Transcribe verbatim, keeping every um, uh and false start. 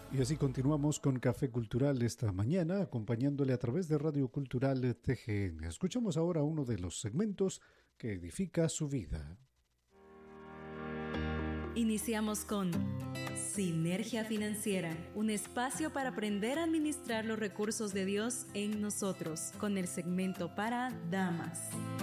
Y así continuamos con Café Cultural esta mañana, acompañándole a través de Radio Cultural T G N. Escuchamos ahora uno de los segmentos que edifica su vida. Iniciamos con Sinergia Financiera, un espacio para aprender a administrar los recursos de Dios en nosotros, con el segmento para damas.